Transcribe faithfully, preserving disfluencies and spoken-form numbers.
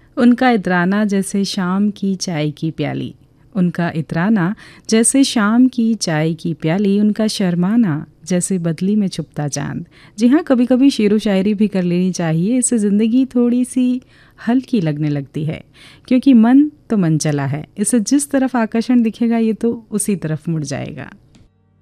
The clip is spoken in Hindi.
उनका इतराना जैसे शाम की चाय की प्याली, उनका इतराना जैसे शाम की चाय की प्याली, उनका शर्माना जैसे बदली में छुपता चांद। जी हाँ, कभी कभी शेरो शायरी भी कर लेनी चाहिए, इससे ज़िंदगी थोड़ी सी हल्की लगने लगती है, क्योंकि मन तो मन चला है, इसे जिस तरफ आकर्षण दिखेगा ये तो उसी तरफ मुड़ जाएगा।